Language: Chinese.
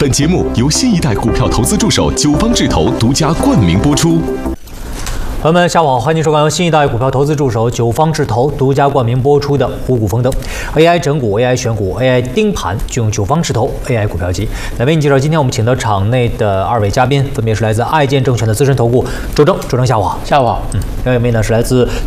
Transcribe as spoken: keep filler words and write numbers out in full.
本节目由新一代股票投资助手九方智投独家冠名播出。 朋友们，下午好，欢迎收看由新一代股票投资助手九方智投独家冠名播出的《五股丰登》A I 整股、A I 选股、A I 盯盘，就用九方智投 A I 股票机来为你介绍。今天我们请到场内的二位嘉宾，分别是来自爱建证券的资深投顾周征，周征下午好。 下午好。 嗯，另外一位呢是来自